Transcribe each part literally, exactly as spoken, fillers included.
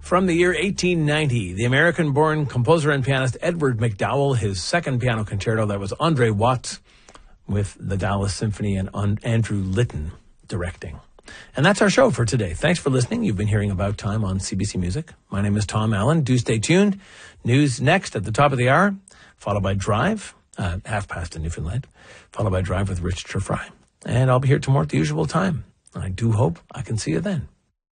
From the year eighteen ninety, the American-born composer and pianist Edward McDowell, his second piano concerto, that was Andre Watts with the Dallas Symphony and Andrew Litton directing. And that's our show for today. Thanks for listening. You've been hearing About Time on C B C Music. My name is Tom Allen. Do stay tuned. News next at the top of the hour, followed by Drive, uh, half past in Newfoundland, followed by Drive with Rich Fry. And I'll be here tomorrow at the usual time. I do hope I can see you then.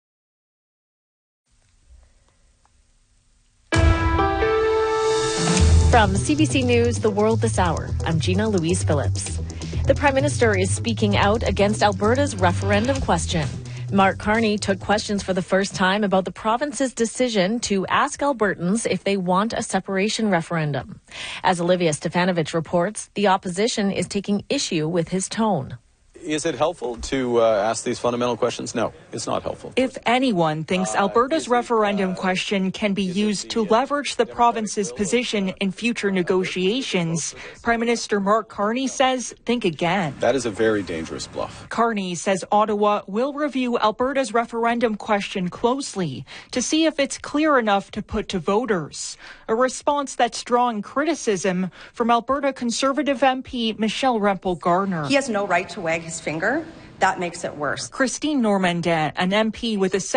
From C B C News, The World This Hour, I'm Gina Louise Phillips. The Prime Minister is speaking out against Alberta's referendum question. Mark Carney took questions for the first time about the province's decision to ask Albertans if they want a separation referendum. As Olivia Stefanovich reports, the opposition is taking issue with his tone. Is it helpful to uh, ask these fundamental questions? No, it's not helpful. If anyone thinks Alberta's referendum question can be used to leverage the province's position in future negotiations, Prime Minister Mark Carney says think again. That is a very dangerous bluff. Carney says Ottawa will review Alberta's referendum question closely to see if it's clear enough to put to voters, a response that's drawing criticism from Alberta Conservative M P Michelle Rempel-Garner. He has no right to wag his finger. That makes it worse. Christine Normandin, an M P with a